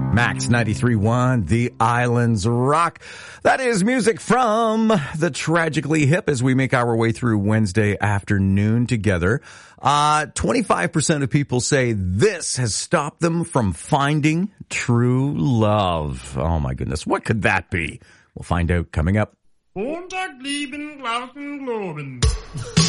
Max 93.1, The Islands Rock. That is music from the Tragically Hip as we make our way through Wednesday afternoon together. 25% of people say this has stopped them from finding true love. Oh my goodness, what could that be? We'll find out coming up. Montag, lieben, Glauben, Globen.